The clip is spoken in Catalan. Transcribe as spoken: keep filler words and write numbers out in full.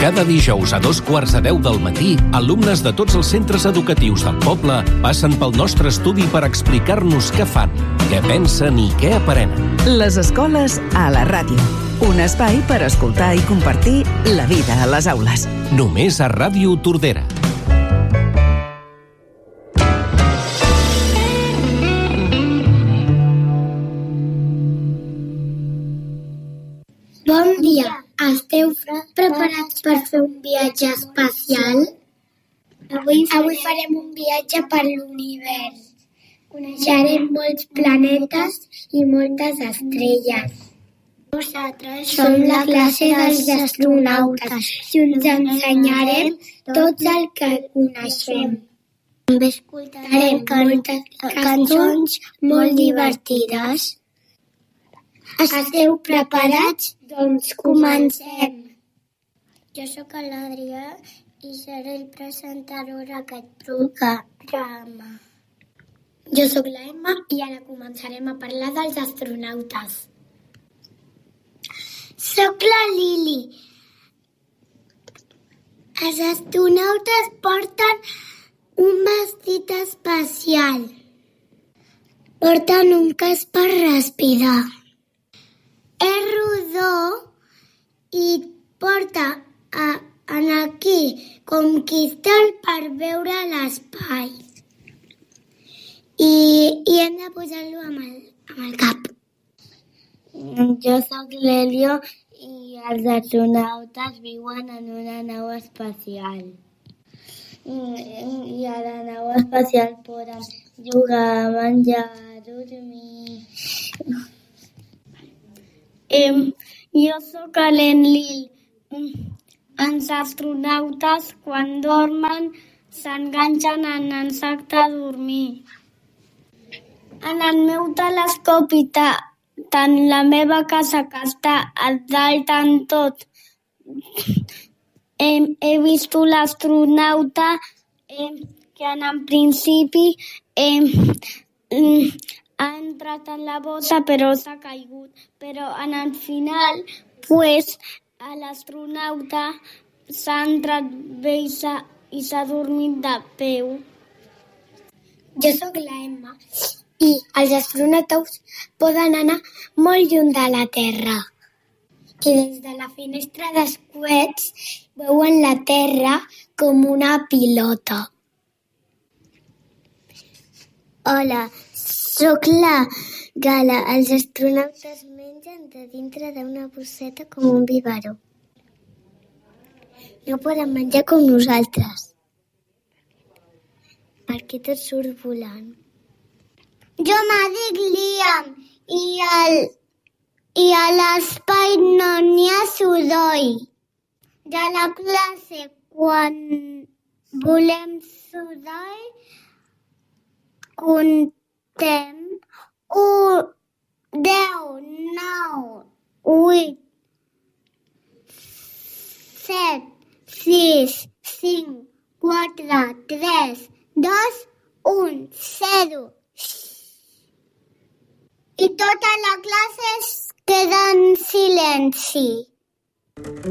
Cada dijous a dos quarts de deu del matí, alumnes de tots els centres educatius del poble passen pel nostre estudi per explicar-nos què fan, què pensen i què aprenen. Les escoles a la ràdio. Un espai per escoltar i compartir la vida a les aules. Només a Ràdio Tordera. Bon dia. Esteu preparats per fer un viatge espacial? Avui, Avui farem un viatge per l'univers. Coneixerem molts planetes i moltes estrelles. Nosaltres som la classe dels astronautes i us ensenyarem tot el que coneixem. També escoltarem moltes cançons molt divertides. Esteu preparats? Doncs comencem. Jo sóc l'Adrià i seré el presentador d'aquest programa. Jo sóc la Emma i ara començarem a parlar dels astronautes. Sóc la Lili. Els astronautes porten un vestit especial. Porten un casc per respirar. És rodó i porta a, en aquí com cristal per veure l'espai. I, i hem de posar-lo amb el, amb el cap. Jo sóc l'Helio i els astronautes viuen en una nau espacial. I, i a la nau espacial poden jugar, menjar, dormir... Eh, jo sóc l'Enlil. Els astronautes, quan dormen, s'enganxen en el sac de dormir. En el meu telescopi, tant la meva casa, que està a dalt en tot, he, he vist l'astronauta eh, que en principi eh, ha entrat en la bossa però s'ha caigut. Però en el final, pues, l'astronauta s'ha entrat bé i s'ha, i s'ha dormit de peu. Jo sóc la Emma i els astronautes poden anar molt lluny de la Terra. I des de la finestra dels coets veuen la Terra com una pilota. Hola, sóc la Gala. Els astronautes mengen de dintre d'una bosseta com un biberó. No poden menjar com nosaltres, perquè tot surt volant. Jo me dic Liam i, el, i a l'espai no n'hi ha soroll. De la classe, quan volem soroll, contem un, deu, nou, vuit, set, sis, cinc, quatre, tres, dos, un, zero. I tota la classe es queda en silenci.